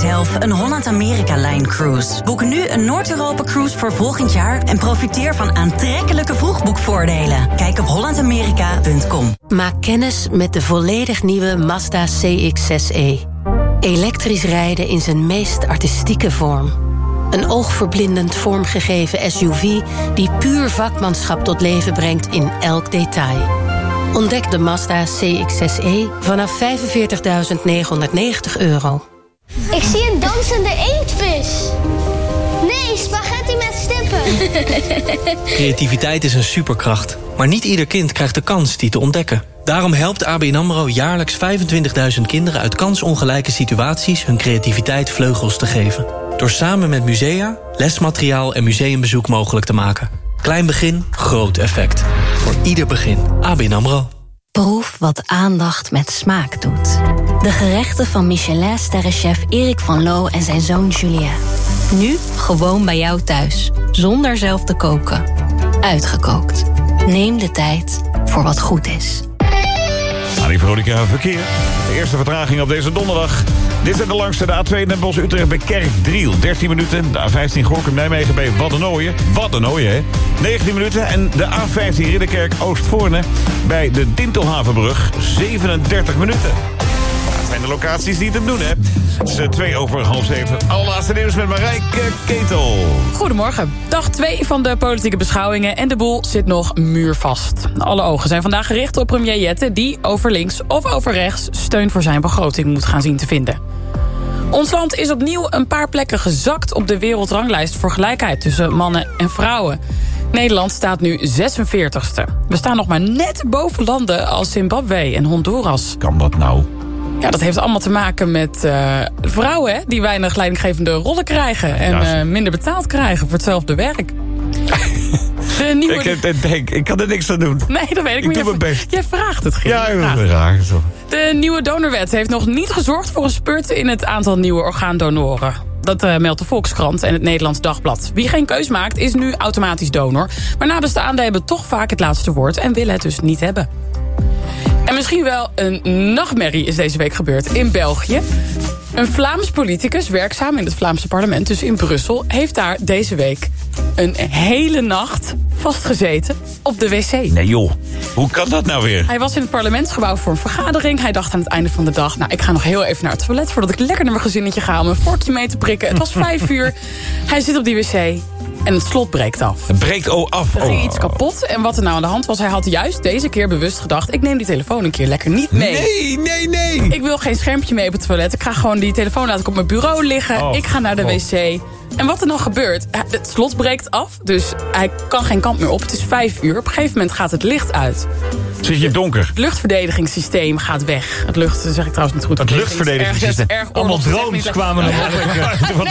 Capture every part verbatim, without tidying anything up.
zelf een Holland-Amerika-Line-cruise. Boek nu een Noord-Europa-cruise voor volgend jaar... en profiteer van aantrekkelijke vroegboekvoordelen. Kijk op holland amerika punt com. Maak kennis met de volledig nieuwe Mazda C X zes e. Elektrisch rijden in zijn meest artistieke vorm. Een oogverblindend vormgegeven S U V... die puur vakmanschap tot leven brengt in elk detail. Ontdek de Mazda C X zes e vanaf vijfenveertigduizend negenhonderdnegentig euro. Ik zie een dansende inktvis. Nee, spaghetti met stippen. Creativiteit is een superkracht. Maar niet ieder kind krijgt de kans die te ontdekken. Daarom helpt A B N AMRO jaarlijks vijfentwintigduizend kinderen... uit kansongelijke situaties hun creativiteit vleugels te geven. Door samen met musea, lesmateriaal en museumbezoek mogelijk te maken. Klein begin, groot effect. Voor ieder begin. A B N AMRO. Proef wat aandacht met smaak doet. De gerechten van Michelin-sterrenchef Erik van Loo en zijn zoon Julien. Nu gewoon bij jou thuis, zonder zelf te koken. Uitgekookt. Neem de tijd voor wat goed is. Annie Veronica, verkeer. De eerste vertraging op deze donderdag. Dit zijn de langste, de A twee Den Bosch Utrecht bij Kerkdriel. dertien minuten. De A vijftien Gorinchem Nijmegen bij Waddenooien. Waddenooien, hè? negentien minuten. En de A vijftien Ridderkerk Oostvoorne bij de Dintelhavenbrug. zevenendertig minuten. Dat zijn de locaties die het hem doen, hè? Het is twee over half zeven. Allerlaatste nieuws met Marijke Ketel. Goedemorgen. Dag twee van de politieke beschouwingen en de boel zit nog muurvast. Alle ogen zijn vandaag gericht op premier Jette... die over links of over rechts steun voor zijn begroting moet gaan zien te vinden. Ons land is opnieuw een paar plekken gezakt op de wereldranglijst voor gelijkheid tussen mannen en vrouwen. Nederland staat nu zesenveertigste. We staan nog maar net boven landen als Zimbabwe en Honduras. Kan dat nou? Ja, dat heeft allemaal te maken met uh, vrouwen, hè, die weinig leidinggevende rollen krijgen... en ja, uh, minder betaald krijgen voor hetzelfde werk. De nieuwe... ik, ik, ik, ik kan er niks aan doen. Nee, dat weet ik. Ik doe jij, mijn best. Jij vraagt het, Geert. Ja, dat is raar. Zo. De nieuwe donorwet heeft nog niet gezorgd voor een spurt... in het aantal nieuwe orgaandonoren. Dat uh, meldt de Volkskrant en het Nederlands Dagblad. Wie geen keus maakt, is nu automatisch donor. Maar nabestaanden hebben toch vaak het laatste woord... en willen het dus niet hebben. En misschien wel een nachtmerrie is deze week gebeurd in België. Een Vlaams politicus, werkzaam in het Vlaamse parlement, dus in Brussel... heeft daar deze week een hele nacht vastgezeten op de wc. Nee joh, hoe kan dat nou weer? Hij was in het parlementsgebouw voor een vergadering. Hij dacht aan het einde van de dag... nou, ik ga nog heel even naar het toilet... voordat ik lekker naar mijn gezinnetje ga om een vorkje mee te prikken. Het was vijf uur. Hij zit op die wc... en het slot breekt af. Het breekt oh af. Er ging oh. iets kapot. En wat er nou aan de hand was... hij had juist deze keer bewust gedacht... ik neem die telefoon een keer lekker niet mee. Nee, nee, nee. Ik wil geen schermpje mee op het toilet. Ik ga gewoon die telefoon laten op mijn bureau liggen. Oh, ik ga naar de oh. wc. En wat er dan gebeurt... het slot breekt af. Dus hij kan geen kant meer op. Het is vijf uur. Op een gegeven moment gaat het licht uit. Zit je donker? Het luchtverdedigingssysteem gaat weg. Het lucht, zeg ik trouwens niet goed. Het luchtverdedigingssysteem. Erg, erg allemaal drones kwamen nog op.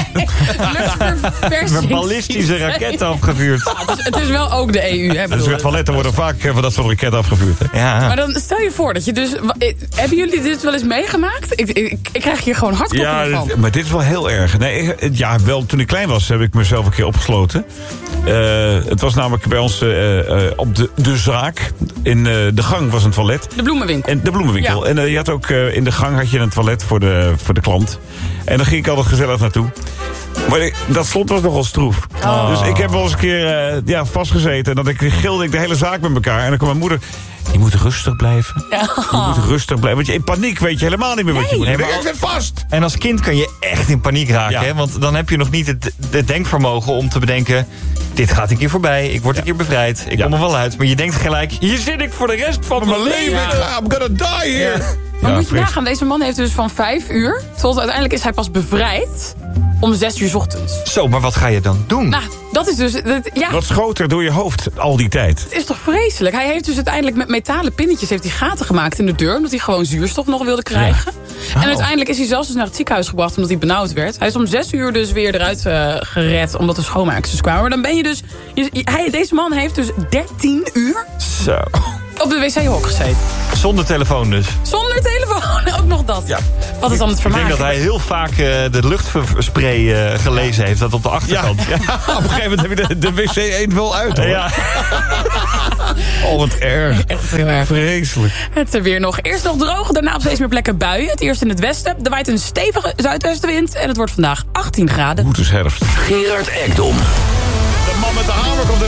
Nee, ballistische raketten afgevuurd. Ja, het, is, het is wel ook de E U. Hè, dus toiletten worden vaak van dat soort raketten afgevuurd. Hè? Ja. Maar dan stel je voor dat je dus... Hebben jullie dit wel eens meegemaakt? Ik, ik, ik krijg hier gewoon hartkloppingen ja, van. Maar dit is wel heel erg. Nee, ja, wel, toen ik klein was heb ik mezelf een keer opgesloten. Uh, het was namelijk bij ons uh, uh, op de, de zaak. In uh, de gang was een toilet. De bloemenwinkel. En de bloemenwinkel. Ja. En uh, je had ook uh, in de gang had je een toilet voor de, voor de klant. En daar ging ik altijd gezellig naartoe. Maar ik, dat slot was nogal stroef. Oh. Dus ik heb wel eens een keer uh, ja, vastgezeten. En dan gilde ik de hele zaak met elkaar. En dan kwam mijn moeder... Je moet rustig blijven. Ja. Je moet rustig blijven. Want je, in paniek weet je helemaal niet meer wat nee. je moet. Nee, maar ik zit vast. En als kind kan je echt in paniek raken. Ja. Hè? Want dan heb je nog niet het, het denkvermogen om te bedenken... dit gaat een keer voorbij, ik word ja. een keer bevrijd. Ik ja. kom er wel uit. Maar je denkt gelijk... hier zit ik voor de rest van mijn leven. Ja. I'm gonna die here. Ja. Maar Ja, moet je fris. nagaan, deze man heeft dus van vijf uur... tot uiteindelijk is hij pas bevrijd om zes uur 's ochtends. Zo, maar wat ga je dan doen? Nou, dat is dus... Dat, ja. Wat schoot er door je hoofd al die tijd? Het is toch vreselijk? Hij heeft dus uiteindelijk met metalen pinnetjes heeft hij gaten gemaakt in de deur... omdat hij gewoon zuurstof nog wilde krijgen. Ja. Oh. En uiteindelijk is hij zelfs dus naar het ziekenhuis gebracht... omdat hij benauwd werd. Hij is om zes uur dus weer eruit uh, gered... omdat de schoonmakers kwamen. Maar dan ben je dus... Je, hij, deze man heeft dus dertien uur... Zo... op de wc-hok gezeten. Zonder telefoon dus. Zonder telefoon, ook nog dat. Ja. Wat is dan het vermaak? Ik denk dat hij heel vaak uh, de luchtspray uh, gelezen ja. heeft. Dat op de achterkant. Ja. Ja. Op een gegeven moment heb je de, de wc één wel uit, hoor. Ja. Oh, wat erg. Echt heel erg. Vreselijk. Het weer nog. Eerst nog droog, daarna op steeds meer plekken buien. Het eerst in het westen. Er waait een stevige zuidwestenwind. En het wordt vandaag achttien graden. Goed is herfst. Gerard Ekdom. De man met de hamer komt